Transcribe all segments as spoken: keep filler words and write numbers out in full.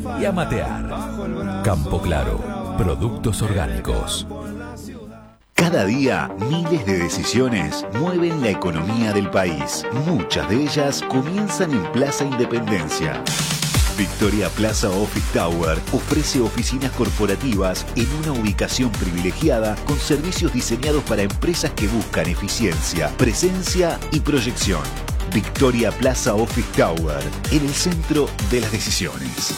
y a matear. Campo Claro, productos orgánicos. Cada día, miles de decisiones mueven la economía del país. Muchas de ellas comienzan en Plaza Independencia. Victoria Plaza Office Tower ofrece oficinas corporativas en una ubicación privilegiada con servicios diseñados para empresas que buscan eficiencia, presencia y proyección. Victoria Plaza Office Tower, en el centro de las decisiones.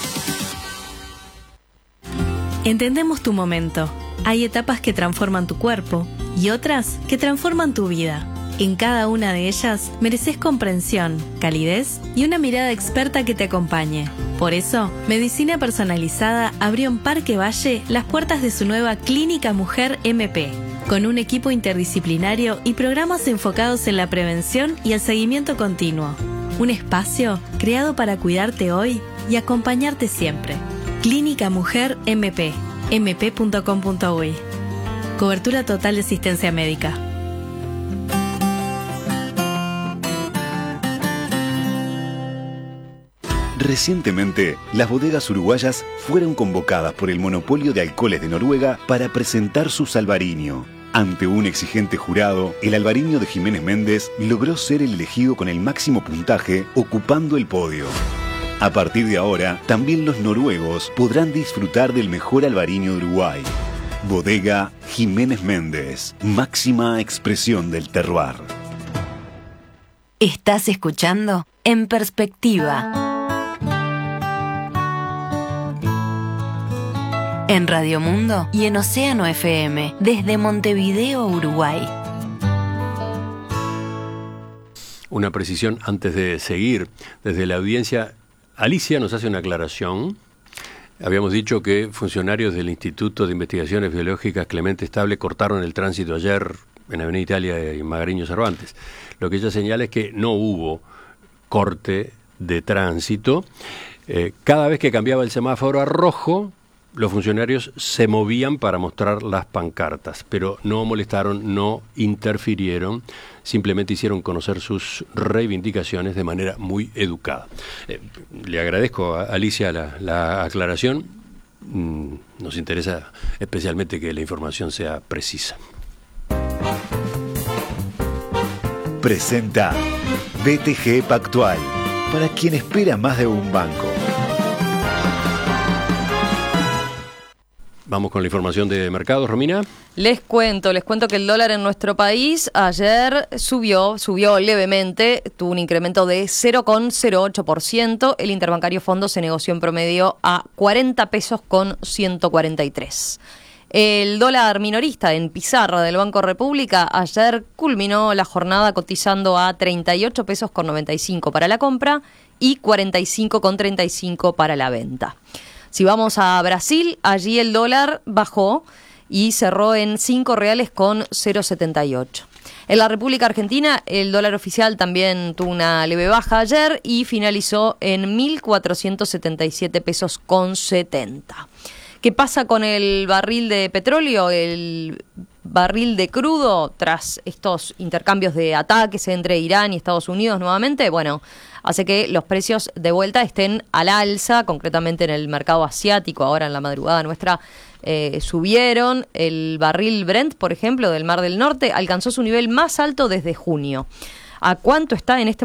Entendemos tu momento. Hay etapas que transforman tu cuerpo y otras que transforman tu vida. En cada una de ellas mereces comprensión, calidez y una mirada experta que te acompañe. Por eso, Medicina Personalizada abrió en Parque Valle las puertas de su nueva Clínica Mujer M P, con un equipo interdisciplinario y programas enfocados en la prevención y el seguimiento continuo. Un espacio creado para cuidarte hoy y acompañarte siempre. Clínica Mujer M P, m p punto com punto uy. Cobertura total de asistencia médica. Recientemente, las bodegas uruguayas fueron convocadas por el monopolio de alcoholes de Noruega para presentar su Albariño. Ante un exigente jurado, el Albariño de Jiménez Méndez logró ser el elegido con el máximo puntaje, ocupando el podio. A partir de ahora, también los noruegos podrán disfrutar del mejor albariño de Uruguay. Bodega Jiménez Méndez, máxima expresión del terroir. Estás escuchando En Perspectiva. En Radio Mundo y en Océano F M, desde Montevideo, Uruguay. Una precisión antes de seguir. Desde la audiencia, Alicia nos hace una aclaración. Habíamos dicho que funcionarios del Instituto de Investigaciones Biológicas Clemente Estable cortaron el tránsito ayer en Avenida Italia y Magariño Cervantes. Lo que ella señala es que no hubo corte de tránsito. Eh, cada vez que cambiaba el semáforo a rojo, los funcionarios se movían para mostrar las pancartas, pero no molestaron, no interfirieron, simplemente hicieron conocer sus reivindicaciones de manera muy educada. Eh, le agradezco a Alicia la, la aclaración. Mm, nos interesa especialmente que la información sea precisa. Presenta B T G Pactual, para quien espera más de un banco. Vamos con la información de mercados, Romina. Les cuento, les cuento que el dólar en nuestro país ayer subió, subió levemente, tuvo un incremento de cero coma cero ocho por ciento. El interbancario fondo se negoció en promedio a cuarenta pesos con ciento cuarenta y tres. El dólar minorista en pizarra del Banco República ayer culminó la jornada cotizando a treinta y ocho pesos con noventa y cinco para la compra y cuarenta y cinco con treinta y cinco para la venta. Si vamos a Brasil, allí el dólar bajó y cerró en cinco reales con cero setenta y ocho. En la República Argentina, el dólar oficial también tuvo una leve baja ayer y finalizó en mil cuatrocientos setenta y siete pesos con setenta. ¿Qué pasa con el barril de petróleo? El barril de crudo, tras estos intercambios de ataques entre Irán y Estados Unidos nuevamente, bueno, hace que los precios de vuelta estén al alza, concretamente en el mercado asiático. Ahora en la madrugada nuestra eh, subieron. El barril Brent, por ejemplo, del Mar del Norte, alcanzó su nivel más alto desde junio. ¿A cuánto está en este